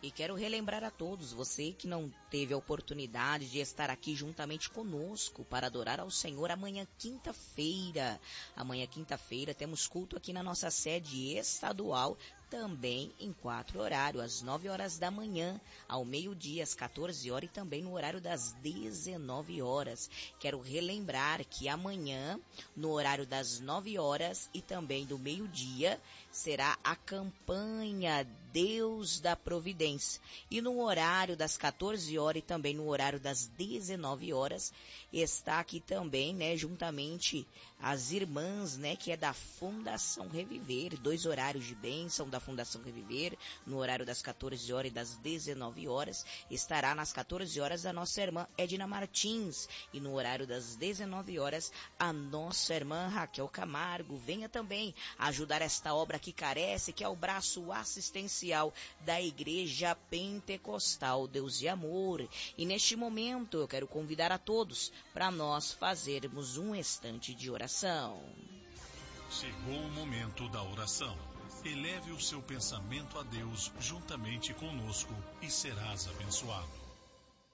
E quero relembrar a todos, você que não teve a oportunidade de estar aqui juntamente conosco para adorar ao Senhor amanhã quinta-feira. Amanhã quinta-feira temos culto aqui na nossa sede estadual, também em 4 horários, às 9 horas da manhã, ao meio-dia, às 14 horas e também no horário das 19 horas. Quero relembrar que amanhã, no horário das 9 horas e também do meio-dia, será a campanha Deus da Providência. E no horário das 14 horas e também no horário das 19 horas, está aqui também, né, juntamente as irmãs, né, que é da Fundação Reviver, 2 horários de bênção da Fundação Reviver, no horário das 14 horas e das 19 horas, estará nas 14 horas a nossa irmã Edna Martins, e no horário das 19 horas, a nossa irmã Raquel Camargo. Venha também ajudar esta obra que carece, que é o braço assistencial da Igreja Pentecostal Deus e Amor. E neste momento eu quero convidar a todos para nós fazermos um instante de oração. Chegou o momento da oração. Eleve o seu pensamento a Deus juntamente conosco e serás abençoado.